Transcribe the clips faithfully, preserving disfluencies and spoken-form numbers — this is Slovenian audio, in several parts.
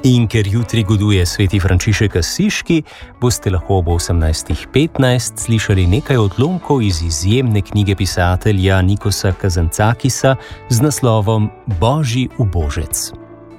In ker jutri goduje sveti Frančišek Asiški, boste lahko ob osemnajstih petnajst slišali nekaj odlomkov iz izjemne knjige pisatelja Nikosa Kazantzakisa z naslovom Božji ubožec.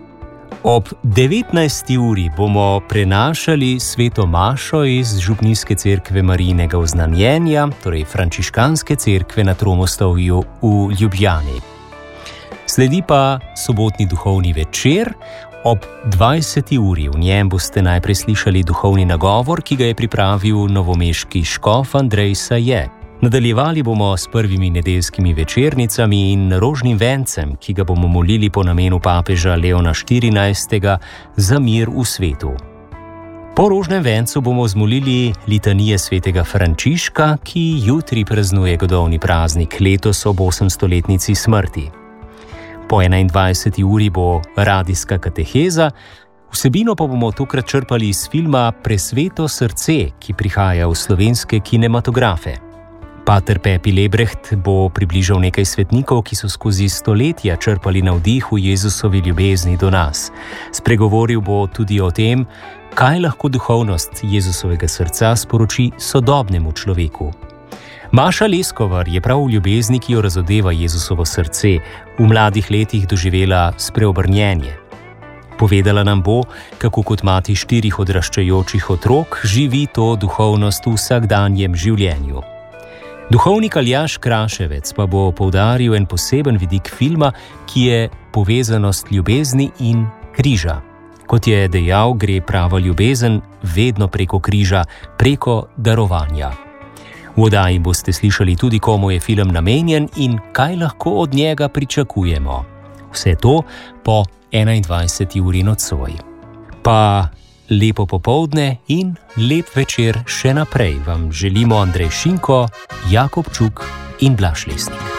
Ob devetnajsti uri bomo prenašali sveto mašo iz Župnijske cerkve Marijinega oznanjenja, torej frančiškanske cerkve na Tromostovju v Ljubljani. Sledi pa sobotni duhovni večer. Ob dvajseti uri v njem boste najprej slišali duhovni nagovor, ki ga je pripravil novomeški škof Andrej Saje. Nadaljevali bomo s prvimi nedeljskimi večernicami in rožnim vencem, ki ga bomo molili po namenu papeža Leona štirinajstega za mir v svetu. Po rožnem vencu bomo zmolili litanije svetega Frančiška, ki jutri praznuje godovni praznik, letos ob osemstoletnici smrti. Po enaindvajseti uri bo radijska kateheza, vsebino pa bomo tokrat črpali iz filma Presveto srce, ki prihaja v slovenske kinematografe. Pater Pepi Lebrecht bo približal nekaj svetnikov, ki so skozi stoletja črpali navdih v Jezusovi ljubezni do nas. Spregovoril bo tudi o tem, kaj lahko duhovnost Jezusovega srca sporoči sodobnemu človeku. Maša Leskovar je prav v ljubezni, ki jo razodeva Jezusovo srce, v mladih letih doživela spreobrnjenje. Povedala nam bo, kako kot mati štirih odraščajočih otrok živi to duhovnost v vsakdanjem življenju. Duhovnik Aljaž Kraševec pa bo poudaril en poseben vidik filma, ki je povezanost ljubezni in križa. Kot je dejal, gre prava ljubezen vedno preko križa, preko darovanja. V oddaji boste slišali tudi, komu je film namenjen in kaj lahko od njega pričakujemo. Vse to po enaindvajseti uri nocoj. Pa lepo popoldne in lep večer še naprej vam želimo Andrej Šinko, Jakob Čuk in Blaž Lesnik.